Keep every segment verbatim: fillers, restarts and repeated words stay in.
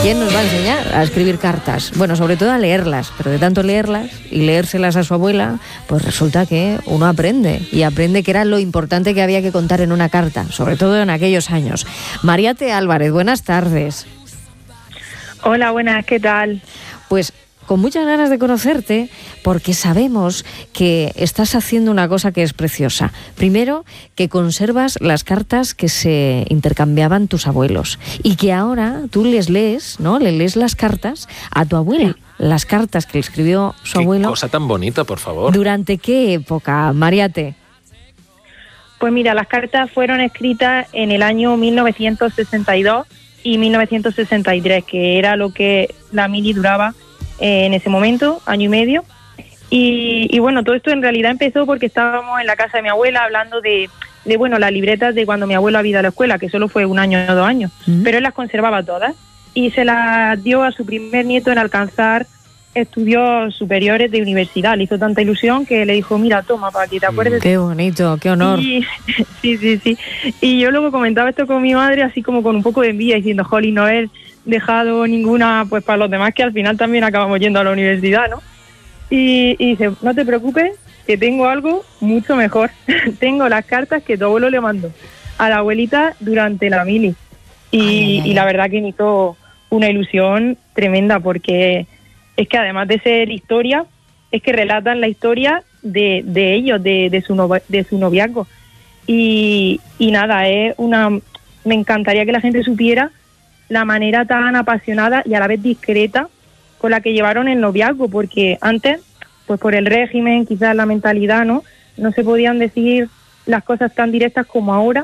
¿Quién nos va a enseñar a escribir cartas? Bueno, sobre todo a leerlas, pero de tanto leerlas y leérselas a su abuela, pues resulta que uno aprende, y aprende que era lo importante que había que contar en una carta, sobre todo en aquellos años. Mariate Álvarez, buenas tardes. Hola, buenas, ¿qué tal? Pues con muchas ganas de conocerte, porque sabemos que estás haciendo una cosa que es preciosa. Primero, que conservas las cartas que se intercambiaban tus abuelos y que ahora tú les lees, ¿no? Le lees las cartas a tu abuela, las cartas que le escribió su Qué abuelo. cosa tan bonita, por favor. ¿Durante qué época, Mariate? Pues mira, las cartas fueron escritas en el año mil novecientos sesenta y dos y mil novecientos sesenta y tres, que era lo que la mili duraba en ese momento, año y medio. Y, y bueno, todo esto en realidad empezó porque estábamos en la casa de mi abuela hablando de, de bueno, las libretas de cuando mi abuelo había ido a la escuela, que solo fue un año o dos años, mm. pero él las conservaba todas y se las dio a su primer nieto en alcanzar estudios superiores de universidad. Le hizo tanta ilusión que le dijo, mira, toma, para que te acuerdes. Qué bonito, qué honor. Y, sí, sí, sí. Y yo luego comentaba esto con mi madre, así como con un poco de envidia, diciendo, jolín, no he dejado ninguna pues para los demás, que al final también acabamos yendo a la universidad, ¿no? Y, y dice, no te preocupes, que tengo algo mucho mejor. Tengo las cartas que tu abuelo le mandó a la abuelita durante la mili. Y, ay, ay, ay. y la verdad que me hizo una ilusión tremenda, porque es que además de ser historia, es que relatan la historia de, de ellos, de, de, su novi- de su noviazgo. Y, y nada, es una me encantaría que la gente supiera la manera tan apasionada y a la vez discreta con la que llevaron el noviazgo, porque antes, pues por el régimen, quizás la mentalidad, ¿no? No se podían decir las cosas tan directas como ahora.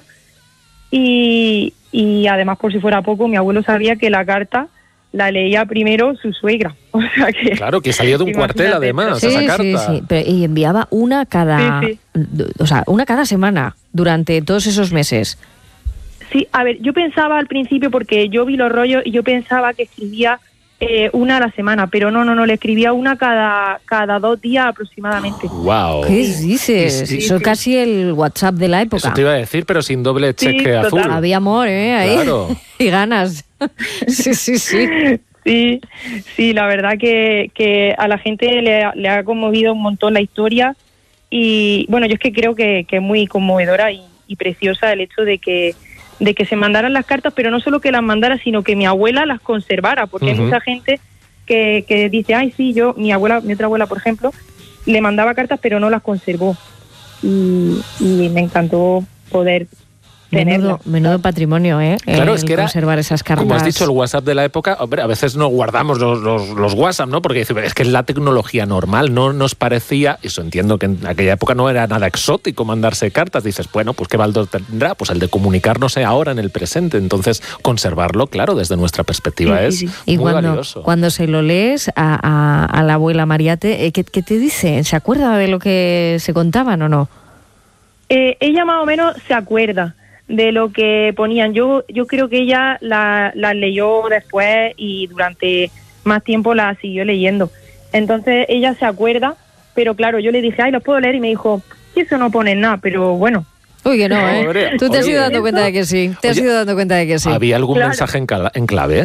Y, y además, por si fuera poco, mi abuelo sabía que la carta la leía primero su suegra. O sea que, claro, que salió de un cuartel además, sí, esa carta. Sí, sí, pero, y enviaba una cada, sí, sí. o sea, una cada semana durante todos esos meses. Sí, a ver, yo pensaba al principio, porque yo vi los rollos y yo pensaba que escribía eh, una a la semana, pero no, no, no, le escribía una cada cada dos días aproximadamente. ¡Wow! ¿Qué dices? Sí, Eso sí. Casi el WhatsApp de la época. Eso te iba a decir, pero sin doble cheque sí, azul. Total. Había amor, ¿eh? Ahí. Claro. Y ganas. Sí, sí, sí. Sí, sí, la verdad que, que a la gente le ha, le ha conmovido un montón la historia. Y bueno, yo es que creo que, que es muy conmovedora y, y preciosa el hecho de que de que se mandaran las cartas, pero no solo que las mandara, sino que mi abuela las conservara, porque uh-huh. hay mucha gente que, que dice, ay, sí, yo, mi abuela, mi otra abuela, por ejemplo, le mandaba cartas, pero no las conservó. Y, y me encantó poder Menudo, menudo patrimonio, ¿eh? Claro, el es que era, conservar esas cartas. Como has dicho, el WhatsApp de la época, hombre, a veces no guardamos los, los, los WhatsApp, ¿no? Porque es que es la tecnología normal, no nos parecía, eso entiendo que en aquella época no era nada exótico mandarse cartas. Dices, bueno, pues ¿qué valor tendrá? Pues el de comunicarnos ahora en el presente. Entonces, conservarlo, claro, desde nuestra perspectiva sí, es sí, sí. y muy cuando, valioso. Cuando se lo lees a, a, a la abuela Mariate, ¿qué, ¿qué te dice? ¿Se acuerda de lo que se contaban o no? Eh, ella más o menos se acuerda de lo que ponían. Yo yo creo que ella la, la leyó después y durante más tiempo la siguió leyendo. Entonces ella se acuerda, pero claro, yo le dije, ay, los puedo leer, y me dijo, sí, eso no pone nada, pero bueno. Uy, que no, ¿eh? Oye, Tú te has ido dando cuenta de que sí. Te has oye, ido dando cuenta de que sí. ¿Había algún claro. mensaje en, cala, en clave?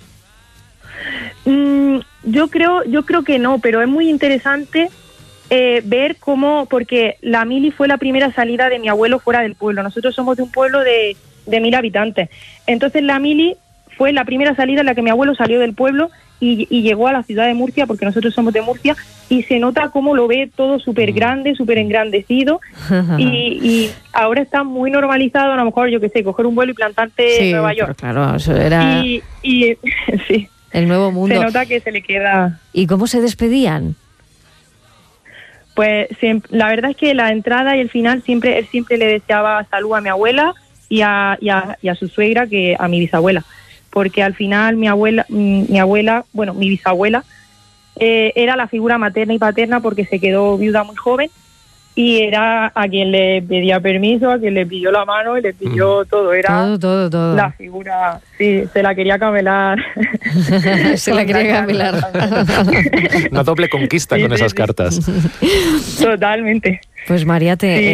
¿eh? Mm, yo creo yo creo que no, pero es muy interesante Eh, ver cómo, porque la mili fue la primera salida de mi abuelo fuera del pueblo. Nosotros somos de un pueblo de, de mil habitantes. Entonces la mili fue la primera salida en la que mi abuelo salió del pueblo y, y llegó a la ciudad de Murcia, porque nosotros somos de Murcia, y se nota cómo lo ve todo súper grande, súper engrandecido. y, y ahora está muy normalizado, a lo mejor, yo qué sé, coger un vuelo y plantarte sí, en Nueva York. Claro, eso era... Y, y sí, el nuevo mundo. Se nota que se le queda... ¿Y cómo se despedían? Pues siempre, la verdad es que la entrada y el final siempre él siempre le deseaba salud a mi abuela y a, y a, y a su suegra, que a mi bisabuela, porque al final mi abuela, mi abuela, bueno, mi bisabuela eh, era la figura materna y paterna, porque se quedó viuda muy joven y era a quien le pedía permiso, a quien le pidió la mano y le pidió mm. todo, era todo, todo, todo. La figura, sí, se la quería camelar. se la quería camelar. Una doble conquista sí, con sí, esas sí. cartas. Totalmente. Pues Mariate, sí.